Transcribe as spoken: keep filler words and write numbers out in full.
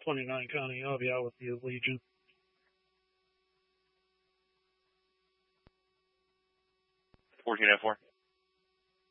twenty-nine County, I'll be out with the Legion. fourteen oh four.